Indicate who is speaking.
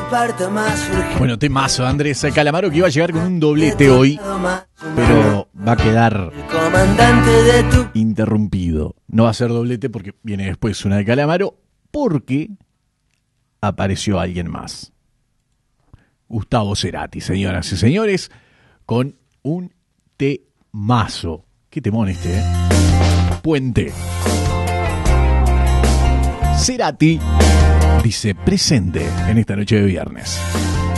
Speaker 1: Bueno, temazo, Andrés Calamaro, que iba a llegar con un doblete hoy, pero va a quedar interrumpido. No va a ser doblete porque viene después una de Calamaro, porque apareció alguien más. Gustavo Cerati, señoras y señores, con un temazo. Qué temón este, ¿eh? Puente. Cerati dice presente en esta noche de viernes.